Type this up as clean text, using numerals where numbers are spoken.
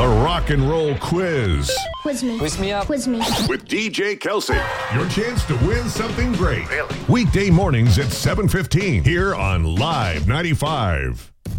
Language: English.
The Rock and Roll Quiz. Quiz me. Quiz me up. Quiz me. With DJ Kelsey. Your chance to win something great. Really? Weekday mornings at 7:15 here on Live 95.